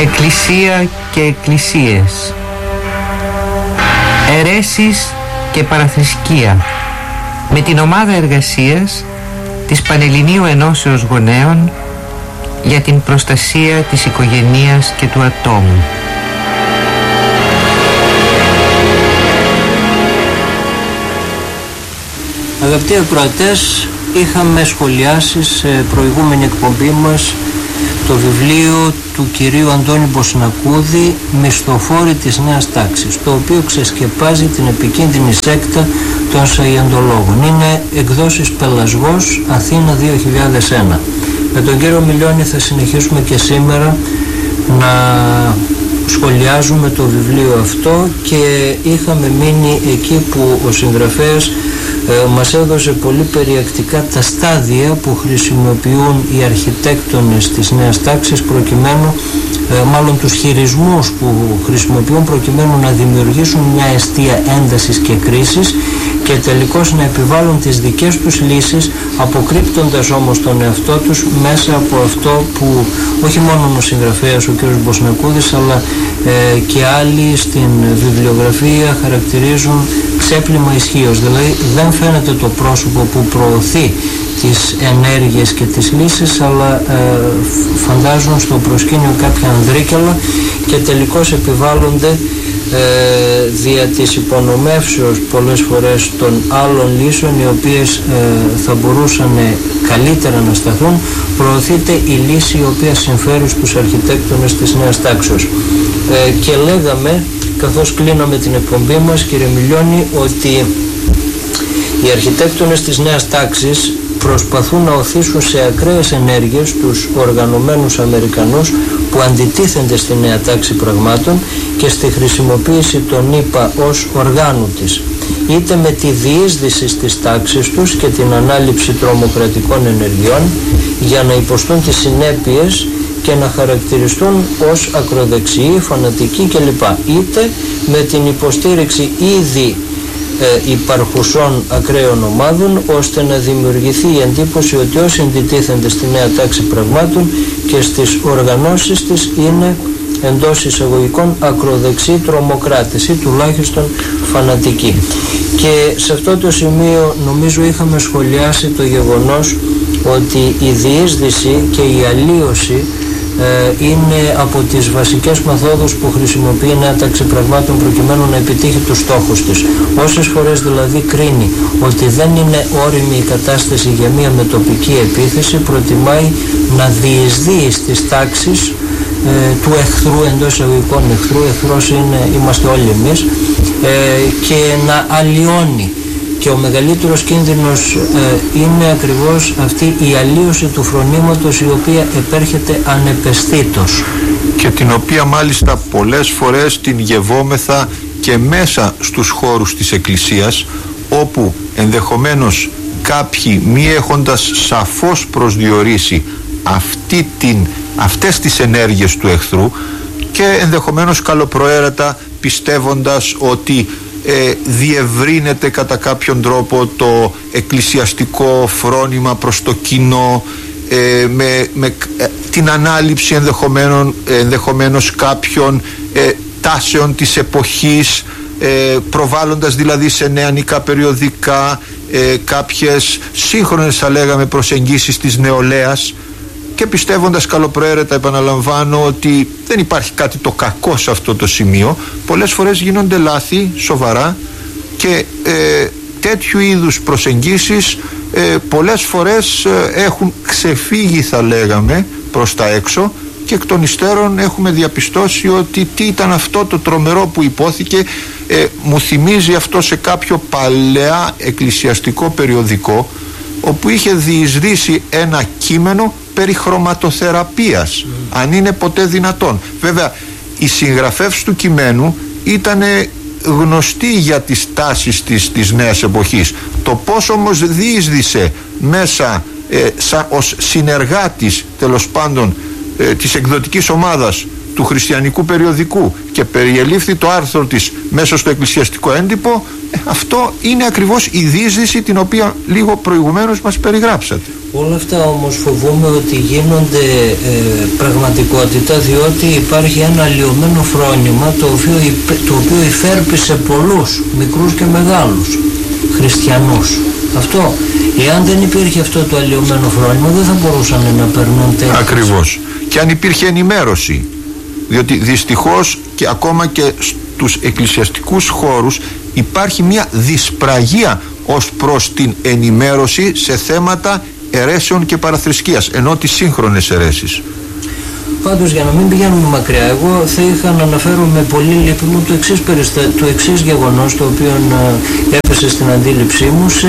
Εκκλησία και εκκλησίες, αιρέσεις και παραθρησκεία, με την ομάδα εργασίας της Πανελληνίου Ενώσεως Γονέων για την προστασία της οικογενείας και του ατόμου. Αγαπητοί ακροατές, είχαμε σχολιάσει σε προηγούμενη εκπομπή μας το βιβλίο του κυρίου Αντώνη Μποσνακούδη «Μισθοφόροι της Νέας Τάξης», το οποίο ξεσκεπάζει την επικίνδυνη σέκτα των Σαϊεντολόγων. Είναι εκδόσεις Πελασγός, Αθήνα 2001. Με τον κύριο Μιλιώνη θα συνεχίσουμε και σήμερα να σχολιάζουμε το βιβλίο αυτό και είχαμε μείνει εκεί που ο συγγραφέας μας έδωσε πολύ περιεκτικά τα στάδια που χρησιμοποιούν οι αρχιτέκτονες της Νέας Τάξης προκειμένου, μάλλον τους χειρισμούς που χρησιμοποιούν προκειμένου να δημιουργήσουν μια αιστεία έντασης και κρίσης και τελικώς να επιβάλλουν τις δικές τους λύσεις, αποκρύπτοντας όμως τον εαυτό τους μέσα από αυτό που όχι μόνο ο συγγραφέας ο κ. Μποσνακούδης αλλά και άλλοι στην βιβλιογραφία χαρακτηρίζουν ξέπλυμα ισχύως. Δηλαδή δεν φαίνεται το πρόσωπο που προωθεί τις ενέργειες και τις λύσεις, αλλά φαντάζουν στο προσκήνιο κάποια ανδρίκελα και τελικώς επιβάλλονται δια της υπονομεύσεως πολλές φορές των άλλων λύσεων, οι οποίες θα μπορούσαν καλύτερα να σταθούν. Προωθείται η λύση η οποία συμφέρει στους αρχιτέκτονες της Νέας Τάξεως. Και λέγαμε, καθώς κλείναμε την εκπομπή μας, κύριε Μιλιώνη, ότι οι αρχιτέκτονες της Νέας Τάξης προσπαθούν να οθήσουν σε ακραίες ενέργειες τους οργανωμένους Αμερικανούς που αντιτίθενται στη Νέα Τάξη πραγμάτων και στη χρησιμοποίηση των ΗΠΑ ως οργάνου της, είτε με τη διείσδυση της τάξης τους και την ανάληψη τρομοκρατικών ενεργειών για να υποστούν τις συνέπειες και να χαρακτηριστούν ως ακροδεξιοί, φανατικοί κλπ. Είτε με την υποστήριξη ήδη υπαρχουσών ακραίων ομάδων, ώστε να δημιουργηθεί η εντύπωση ότι όσοι αντιτίθενται στη Νέα Τάξη πραγμάτων και στις οργανώσεις της είναι εντός εισαγωγικών ακροδεξιοί τρομοκράτες ή τουλάχιστον φανατικοί. Και σε αυτό το σημείο νομίζω είχαμε σχολιάσει το γεγονός ότι η διείσδυση και η αλλίωση είναι από τις βασικές μεθόδους που χρησιμοποιεί η Νέα Τάξη πραγμάτων προκειμένου να επιτύχει τους στόχους της. Όσες φορές δηλαδή κρίνει ότι δεν είναι όριμη η κατάσταση για μια μετοπική επίθεση, προτιμάει να διεισδύει στις τάξεις του εχθρού, εντός εισαγωγικών εχθρός είμαστε όλοι εμείς, και να αλλοιώνει. Και ο μεγαλύτερος κίνδυνος είναι ακριβώς αυτή η αλλίωση του φρονήματος, η οποία επέρχεται ανεπαισθήτως. Και την οποία μάλιστα πολλές φορές την γευόμεθα και μέσα στους χώρους της Εκκλησίας, όπου ενδεχομένως κάποιοι μη έχοντας σαφώς προσδιορίσει αυτές τις ενέργειες του εχθρού και ενδεχομένως καλοπροαίρετα πιστεύοντας ότι διευρύνεται κατά κάποιον τρόπο το εκκλησιαστικό φρόνημα προς το κοινό, με την ανάληψη ενδεχομένως κάποιων τάσεων της εποχής, προβάλλοντας δηλαδή σε νεανικά περιοδικά κάποιες σύγχρονες, θα λέγαμε, προσεγγίσεις της νεολαίας, και πιστεύοντας καλοπροαίρετα, επαναλαμβάνω, ότι δεν υπάρχει κάτι το κακό σε αυτό το σημείο. Πολλές φορές γίνονται λάθη σοβαρά και τέτοιου είδους προσεγγίσεις πολλές φορές έχουν ξεφύγει, θα λέγαμε, προς τα έξω, και εκ των υστέρων έχουμε διαπιστώσει ότι τι ήταν αυτό το τρομερό που υπόθηκε. Μου θυμίζει αυτό σε κάποιο παλαιά εκκλησιαστικό περιοδικό, όπου είχε διεισδύσει ένα κείμενο περί χρωματοθεραπείας, αν είναι ποτέ δυνατόν. Βέβαια οι συγγραφεύς του κειμένου ήταν γνωστοί για τις τάσεις της νέας εποχής. Το πώς όμως διείσδυσε μέσα ως συνεργάτης, τέλος πάντων, της εκδοτικής ομάδας του χριστιανικού περιοδικού και περιελήφθη το άρθρο της μέσα στο εκκλησιαστικό έντυπο, Αυτό είναι ακριβώς η διείσδυση την οποία λίγο προηγουμένως μας περιγράψατε. Όλα αυτά όμως φοβούμαι ότι γίνονται πραγματικότητα, διότι υπάρχει ένα αλλοιωμένο φρόνημα το οποίο υφέρπισε πολλούς, μικρούς και μεγάλους χριστιανούς. Αυτό, εάν δεν υπήρχε αυτό το αλλοιωμένο φρόνημα, δεν θα μπορούσαν να περνούν τέτοιες. Ακριβώς. Και αν υπήρχε ενημέρωση, διότι δυστυχώς και ακόμα και στους εκκλησιαστικούς χώρους υπάρχει μια δυσπραγία ως προς την ενημέρωση σε θέματα αιρέσεων και παραθρησκείας, ενώ τις σύγχρονες αιρέσεις. Πάντως, για να μην πηγαίνουμε μακριά, εγώ θα είχα να αναφέρω με πολύ λύπη μου το εξής γεγονός, το οποίο έπεσε στην αντίληψή μου σε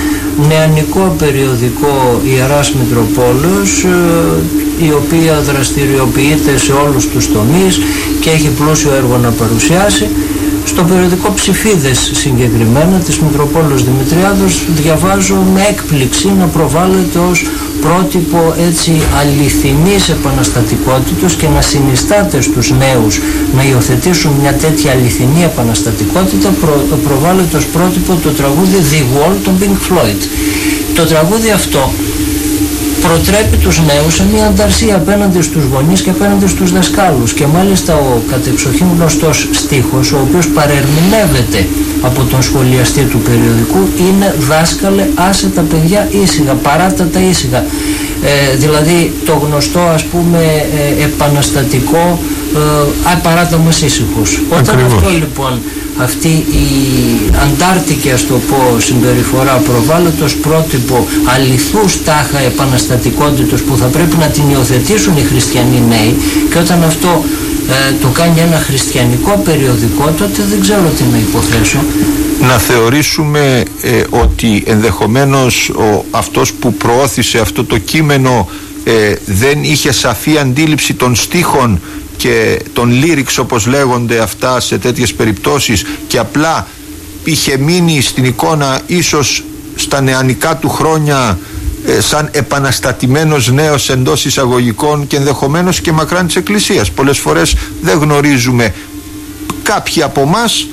νεανικό περιοδικό Ιεράς Μητροπόλεως, η οποία δραστηριοποιείται σε όλους τους τομείς και έχει πλούσιο έργο να παρουσιάσει. Στο περιοδικό Ψηφίδες συγκεκριμένα της Μητροπόλεως Δημητριάδος διαβάζω με έκπληξη να προβάλλεται ως πρότυπο έτσι αληθινής επαναστατικότητας και να συνιστάται στους νέους να υιοθετήσουν μια τέτοια αληθινή επαναστατικότητα. Προβάλλεται ως πρότυπο το τραγούδι The Wall των Pink Floyd. Το τραγούδι αυτό προτρέπει τους νέους σε μια ανταρσία απέναντι στους γονείς και απέναντι στους δασκάλους, και μάλιστα ο κατεξοχήν γνωστός στίχος, ο οποίος παρερμηνεύεται από τον σχολιαστή του περιοδικού, είναι «Δάσκαλε, άσε τα παιδιά ήσυχα, παράτα τα ήσυχα». Δηλαδή το γνωστό, ας πούμε, επαναστατικό «Παράτα μας ήσυχους». Όταν αυτό λοιπόν, αυτή η αντάρτικη, ας το πω, συμπεριφορά προβάλλεται ως πρότυπο αληθούς τάχα επαναστατικότητας που θα πρέπει να την υιοθετήσουν οι χριστιανοί νέοι, και όταν αυτό το κάνει ένα χριστιανικό περιοδικό, τότε δεν ξέρω τι να υποθέσω. Να θεωρήσουμε ότι ενδεχομένως αυτός που προώθησε αυτό το κείμενο δεν είχε σαφή αντίληψη των στίχων και των lyrics, όπως λέγονται αυτά σε τέτοιες περιπτώσεις, και απλά είχε μείνει στην εικόνα ίσως στα νεανικά του χρόνια σαν επαναστατημένος νέος εντός εισαγωγικών και ενδεχομένως και μακράν της Εκκλησίας. Πολλές φορές δεν γνωρίζουμε. Κάποιοι από εμάς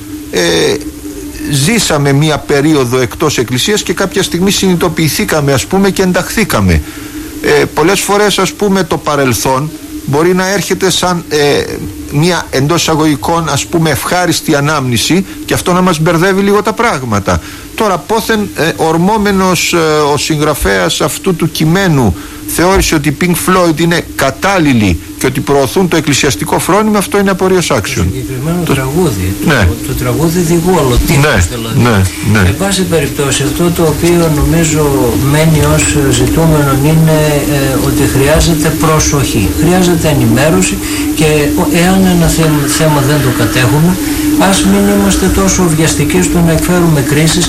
ζήσαμε μία περίοδο εκτός Εκκλησίας και κάποια στιγμή συνειδητοποιηθήκαμε, ας πούμε, και ενταχθήκαμε. Πολλές φορές, ας πούμε, το παρελθόν μπορεί να έρχεται σαν μια εντός εισαγωγικών, ας πούμε, ευχάριστη ανάμνηση, και αυτό να μας μπερδεύει λίγο τα πράγματα. Τώρα πόθεν ορμόμενος ο συγγραφέας αυτού του κειμένου θεώρησε ότι οι Pink Floyd είναι κατάλληλοι και ότι προωθούν το εκκλησιαστικό φρόνημα, αυτό είναι απορίας άξιον. Το συγκεκριμένο τραγούδι, το τραγούδι διγόλο, τίτλος δηλαδή. Εν πάση περιπτώσει, αυτό το οποίο νομίζω μένει ως ζητούμενο είναι ότι χρειάζεται προσοχή, χρειάζεται ενημέρωση, και εάν ένα θέμα δεν το κατέχουμε, ας μην είμαστε τόσο βιαστικοί στο να εκφέρουμε κρίσεις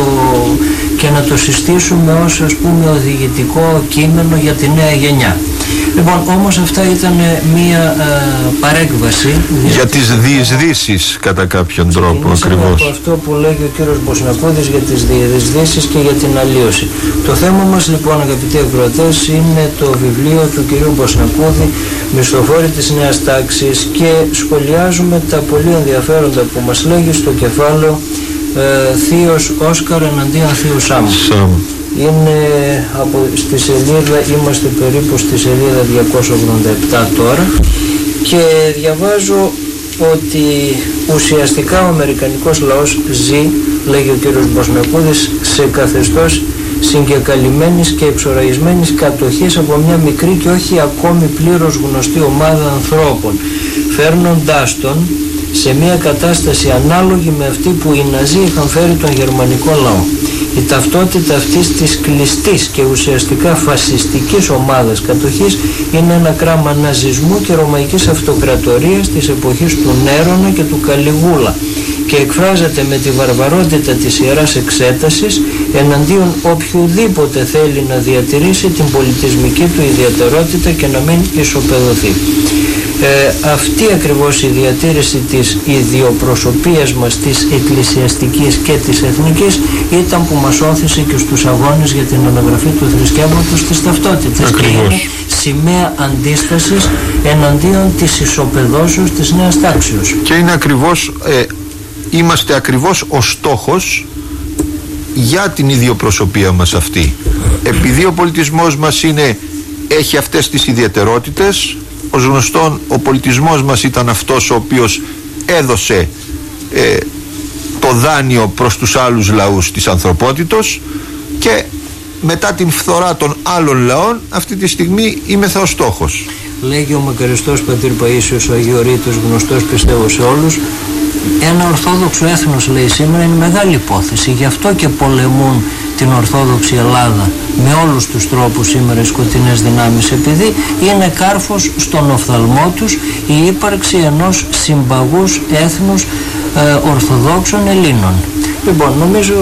και να το συστήσουμε ως, ας πούμε, οδηγητικό κείμενο για τη νέα γενιά. Λοιπόν, όμως αυτά ήταν μία παρέκβαση για τις διεισδύσεις κατά κάποιον τρόπο, ακριβώς. Από αυτό που λέγει ο κύριος Μποσνακούδης για τις διεισδύσεις και για την αλλίωση. Το θέμα μας λοιπόν, αγαπητοί ακροατές, είναι το βιβλίο του κυρίου Μποσνακούδη, Μισθοφόροι της Νέας Τάξης, και σχολιάζουμε τα πολύ ενδιαφέροντα που μας λέγει στο κεφάλαιο Θείος Όσκαρ εναντίον Θείου Σάμ. Είναι στη σελίδα, είμαστε περίπου στη σελίδα 287 τώρα, και διαβάζω ότι ουσιαστικά ο αμερικανικός λαός ζει, λέγει ο κύριος Μποσνακούδης, σε καθεστώς συγκεκαλυμμένης και εξοραϊσμένης κατοχής από μια μικρή και όχι ακόμη πλήρως γνωστή ομάδα ανθρώπων, φέρνοντάς τον σε μια κατάσταση ανάλογη με αυτή που οι Ναζί είχαν φέρει τον γερμανικό λαό. Η ταυτότητα αυτής της κλειστής και ουσιαστικά φασιστικής ομάδας κατοχής είναι ένα κράμα ναζισμού και ρωμαϊκής αυτοκρατορίας της εποχής του Νέρονα και του Καλιγούλα, και εκφράζεται με τη βαρβαρότητα της Ιεράς Εξέτασης εναντίον οποιοδήποτε θέλει να διατηρήσει την πολιτισμική του ιδιαιτερότητα και να μην ισοπεδωθεί. Αυτή ακριβώς η διατήρηση της ιδιοπροσωπείας μας, της εκκλησιαστικής και της εθνικής, ήταν που μας όθησε και στους αγώνες για την αναγραφή του θρησκεύματος της ταυτότητας, και είναι σημαία αντίστασης εναντίον της ισοπεδώσεως της νέας τάξεως. Και είναι ακριβώς είμαστε ακριβώς ο στόχος για την ιδιοπροσωπία μας αυτή. Επειδή ο πολιτισμός μας έχει αυτές τις ιδιαιτερότητες, ως γνωστόν ο πολιτισμός μας ήταν αυτός ο οποίος έδωσε το δάνειο προς τους άλλους λαούς της ανθρωπότητος, και μετά την φθορά των άλλων λαών αυτή τη στιγμή είμεθα ο στόχος. Λέγει ο μακαριστός πατήρ Παΐσιος ο Αγιορείτος, γνωστός πιστεύω σε όλους, ένα ορθόδοξο έθνος, λέει, σήμερα είναι μεγάλη υπόθεση, γι' αυτό και πολεμούν την Ορθόδοξη Ελλάδα με όλους τους τρόπους σήμερα οι σκοτεινές δυνάμεις, επειδή είναι κάρφος στον οφθαλμό τους η ύπαρξη ενός συμπαγούς έθνους Ορθοδόξων Ελλήνων. Λοιπόν, νομίζω